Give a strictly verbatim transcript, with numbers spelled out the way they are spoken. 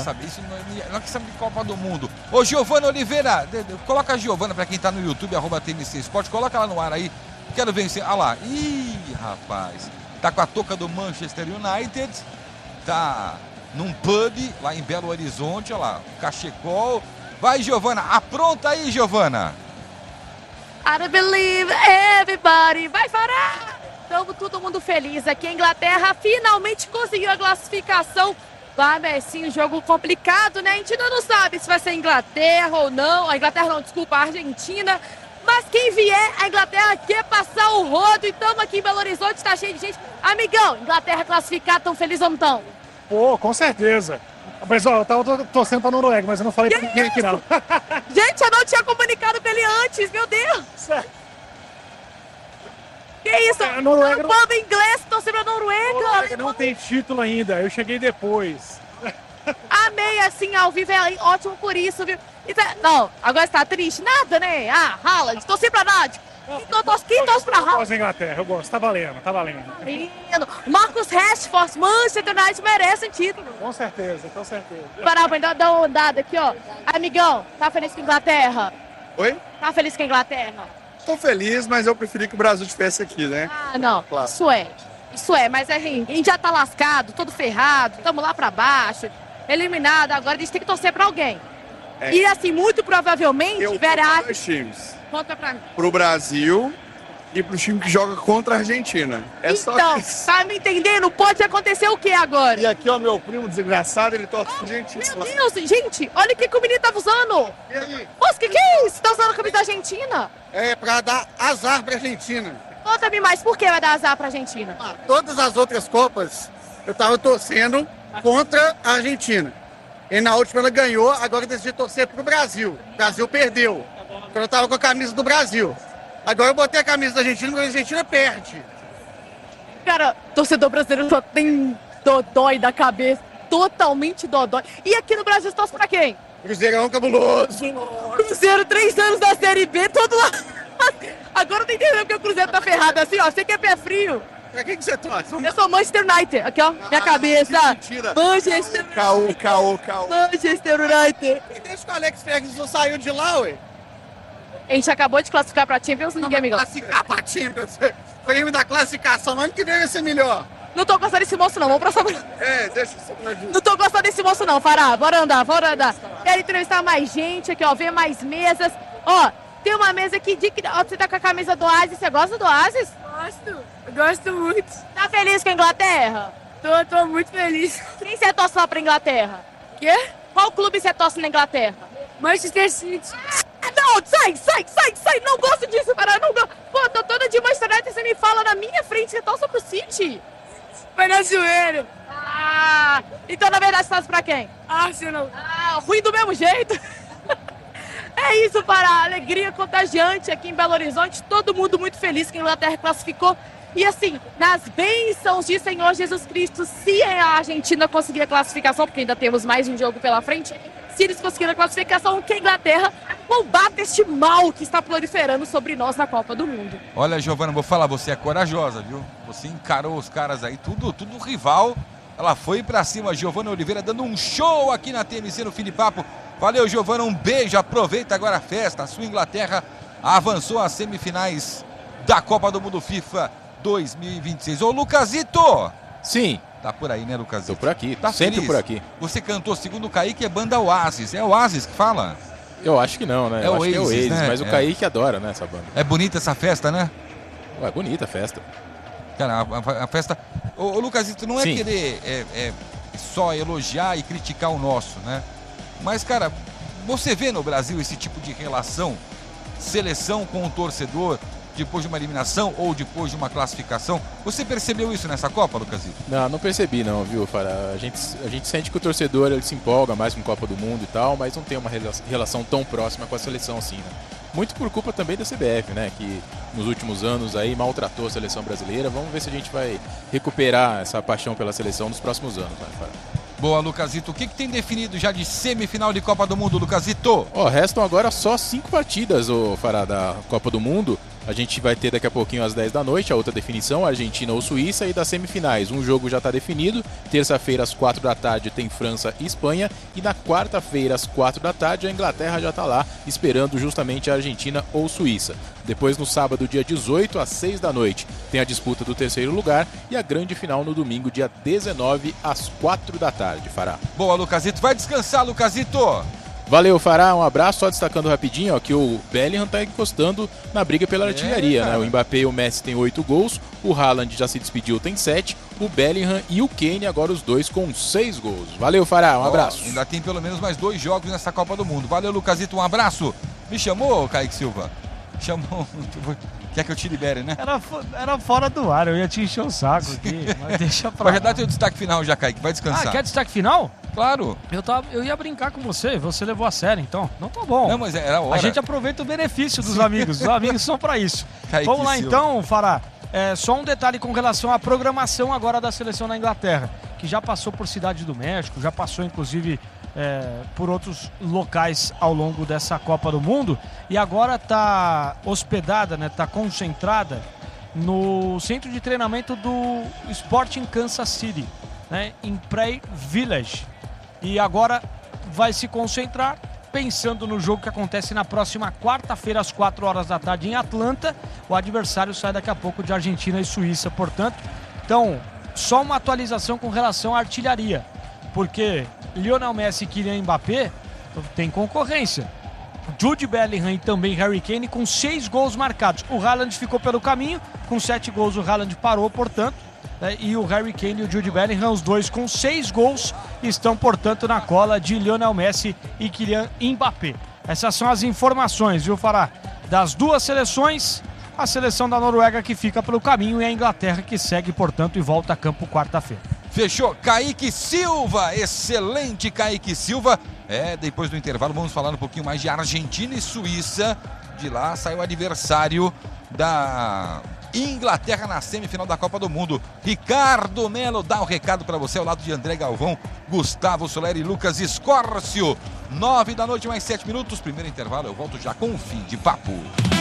saber. Isso não é, não é questão de Copa do Mundo. Ô, Giovana Oliveira, de, de, coloca a Giovana pra quem tá no YouTube, arroba T M C Sport, coloca ela no ar aí. Quero vencer. Ah lá. Ih, rapaz. Tá com a touca do Manchester United. Tá num pub lá em Belo Horizonte. Olha lá, cachecol. Vai, Giovana. Apronta aí, Giovana. I don't believe everybody. Vai, Fará! Estamos todo mundo feliz aqui. A Inglaterra finalmente conseguiu a classificação. Lá, Messinho, jogo complicado, né? A gente ainda não sabe se vai ser Inglaterra ou não. A Inglaterra não, desculpa, a Argentina. Mas quem vier, a Inglaterra quer passar o rodo. E estamos aqui em Belo Horizonte, tá cheio de gente. Amigão, Inglaterra classificada, tão feliz ou não tão? Pô, com certeza. Mas, ó, eu tava torcendo pra Noruega, mas eu não falei que pra ninguém aqui, não. Gente, eu não tinha comunicado com ele antes, meu Deus. Sério? Que isso? É, Noruega o povo inglês torcendo pra Noruega. Noruega não tem título ainda, eu cheguei depois. Amei, assim, ao vivo, é ótimo por isso, viu? Não, agora você tá triste? Nada, né? Ah, Haaland, torci pra nada. Quem torce, quem torce pra Haaland? Eu gosto da Inglaterra, eu gosto, tá valendo, tá valendo. Lindo. Marcus Rashford, Manchester United merece um título. Com certeza, com certeza. Parar pra dar uma andada aqui, ó. Amigão, tá feliz com a Inglaterra? Oi? Tá feliz com a Inglaterra? Tô feliz, mas eu preferi que o Brasil tivesse aqui, né? Ah, não, claro. Isso é. Isso é, mas a gente, a gente já tá lascado, todo ferrado, tamo lá pra baixo, eliminado, agora a gente tem que torcer pra alguém. É. E assim, muito provavelmente, eu verá... dois times. Conta pra mim. Pro Brasil e pro time que joga contra a Argentina. É então, só isso. Tá me entendendo? Pode acontecer o que agora? E aqui, ó, meu primo desgraçado, ele torce pra Argentina. Meu Deus, gente, olha o que, que o menino tava usando. E aí? Nossa, o que que é isso? Tá usando a camisa da Argentina? É pra dar azar pra Argentina. Conta-me mais, por que vai dar azar pra Argentina? Ah, todas as outras Copas, eu tava torcendo contra a Argentina. E na última ela ganhou, agora eu decidi torcer pro Brasil. O Brasil perdeu. Então eu tava com a camisa do Brasil. Agora eu botei a camisa da Argentina, porque a Argentina perde. Cara, torcedor brasileiro só tem dodói da cabeça. Totalmente dodói. E aqui no Brasil você torce pra quem? Cruzeirão cabuloso. Cruzeiro, três anos da Série B, todo lá. Agora eu tô entendendo porque o Cruzeiro tá ferrado assim, ó. Você que é pé frio. Pra quem que você torce? Eu sou Manchester United. Aqui, ó, minha ah, cabeça. Mentira. Manchester. Caô, caô, caô. Manchester United. E desde que o Alex Ferguson saiu de lá, ué? A gente acabou de classificar pra Champions, ninguém me gosta. Classificar pra Champions. Prêmio da classificação, no ano que vem vai ser melhor. Não tô gostando desse moço, não. Vamos pra sua... É, deixa isso pra Não tô gostando desse moço, não, Fará. Bora andar, bora andar. Quero entrevistar mais gente aqui, ó. Ver mais mesas. Ó, tem uma mesa aqui de... Ó, você tá com a camisa do Oasis. Você gosta do Oasis? Gosto. Eu gosto muito. Tá feliz com a Inglaterra? Tô, tô muito feliz. Quem você torce lá pra Inglaterra? Quê? Qual clube você torce na Inglaterra? Manchester City. Ah, não, sai, sai, sai, sai. Não gosto disso, Fará. Não gosto. Pô, tô toda de Manchester United e você me fala na minha frente. Você torce pro City. Foi na zoeira. Ah, então na verdade você torce pra quem? Arsenal. Ah, ruim do mesmo jeito. É isso, Fará. Alegria contagiante aqui em Belo Horizonte. Todo mundo muito feliz que a Inglaterra classificou. E assim, nas bênçãos de Senhor Jesus Cristo, se a Argentina conseguir a classificação, porque ainda temos mais um jogo pela frente, se eles conseguirem a classificação, que a Inglaterra combata este mal que está proliferando sobre nós na Copa do Mundo. Olha, Giovana, vou falar, você é corajosa, viu? Você encarou os caras aí, tudo, tudo rival. Ela foi pra cima, Giovana Oliveira, dando um show aqui na T M C no Fim de Papo. Valeu, Giovana, um beijo, aproveita agora a festa. A sua Inglaterra avançou às semifinais da Copa do Mundo FIFA dois mil e vinte e seis. Ô, Lucasito! Sim. Tá por aí, né, Lucasito? Tô por aqui, tá sempre feliz? por aqui. Você cantou, segundo o Kaique, é banda Oasis. É Oasis que fala? Eu acho que não, né? É Eu o acho que é o Oasis, Oasis, né? mas o É. Kaique adora, né, essa banda. É bonita essa festa, né? Ué, é bonita a festa. Cara, a, a- a festa... Ô, ô Lucasito, não é Sim. querer é, é, só elogiar e criticar o nosso, né? Mas, cara, você vê no Brasil esse tipo de relação, seleção com o torcedor, depois de uma eliminação ou depois de uma classificação? Você percebeu isso nessa Copa, Lucasito? Não, não percebi não, viu, Fará? A gente, a gente sente que o torcedor ele se empolga mais com Copa do Mundo e tal, mas não tem uma rela- relação tão próxima com a seleção assim, né? Muito por culpa também da C B F, né? Que nos últimos anos aí maltratou a seleção brasileira. Vamos ver se a gente vai recuperar essa paixão pela seleção nos próximos anos, né, Fará? Boa, Lucasito. O que, que tem definido já de semifinal de Copa do Mundo, Lucasito? Ó, restam agora só cinco partidas, ô Fará, da Copa do Mundo. A gente vai ter daqui a pouquinho às dez da noite a outra definição, Argentina ou Suíça, e das semifinais. Um jogo já está definido, terça-feira às quatro da tarde tem França e Espanha, e na quarta-feira às quatro da tarde a Inglaterra já está lá esperando justamente a Argentina ou Suíça. Depois no sábado, dia dezoito, às seis da noite, tem a disputa do terceiro lugar e a grande final no domingo, dia dezenove, às quatro da tarde, Fará. Boa, Lucasito. Vai descansar, Lucasito. Valeu, Fará, um abraço. Só destacando rapidinho ó, que o Bellingham está encostando na briga pela artilharia, é, né? O Mbappé e o Messi têm oito gols, o Haaland já se despediu, tem sete, o Bellingham e o Kane agora os dois com seis gols. Valeu, Fará, um abraço. Oh, ainda tem pelo menos mais dois jogos nessa Copa do Mundo. Valeu, Lucasito, um abraço. Me chamou, Kaique Silva? Chamou. Quer que eu te libere, né? Era, era fora do ar, eu ia te encher o saco aqui, mas deixa pra Vai lá. dar teu destaque final já, Kaique, vai descansar. Ah, quer destaque final? Claro. Eu, tava, eu ia brincar com você, você levou a sério, então. Não tá bom. Não, mas era a hora. A gente aproveita o benefício dos amigos, os amigos são pra isso. Kaique Vamos lá Silva. então, Fará. É, só um detalhe com relação à programação agora da seleção na Inglaterra, que já passou por Cidade do México, já passou inclusive é, por outros locais ao longo dessa Copa do Mundo, e agora está hospedada, né, está concentrada no centro de treinamento do Sporting Kansas City, né, em Prairie Village. E agora vai se concentrar pensando no jogo que acontece na próxima quarta-feira, às quatro horas da tarde, em Atlanta. O adversário sai daqui a pouco de Argentina e Suíça, portanto. Então, só uma atualização com relação à artilharia, porque Lionel Messi e Kylian Mbappé tem concorrência. Jude Bellingham e também Harry Kane com seis gols marcados. O Haaland ficou pelo caminho, com sete gols o Haaland parou, portanto. Né, e o Harry Kane e o Jude Bellingham, os dois com seis gols, estão, portanto, na cola de Lionel Messi e Kylian Mbappé. Essas são as informações, viu, Fará? Das duas seleções, a seleção da Noruega que fica pelo caminho e a Inglaterra que segue, portanto, e volta a campo quarta-feira. Fechou. Kaique Silva, excelente Kaique Silva. É, depois do intervalo vamos falar um pouquinho mais de Argentina e Suíça. De lá sai o adversário da Inglaterra na semifinal da Copa do Mundo. Ricardo Melo dá o recado para você ao lado de André Galvão, Gustavo Soler e Lucas Escórcio. Nove da noite, mais sete minutos. Primeiro intervalo, eu volto já com o fim de papo.